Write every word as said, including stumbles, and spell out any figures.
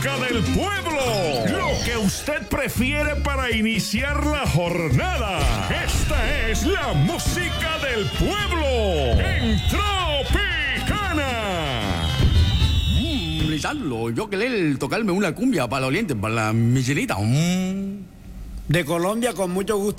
Del pueblo, lo que usted prefiere para iniciar la jornada. Esta es la música del pueblo en Tropicana. Mmm, Lisandro, yo querer tocarme una cumbia para los orientes, para la Michelita. Mm. De Colombia, con mucho gusto.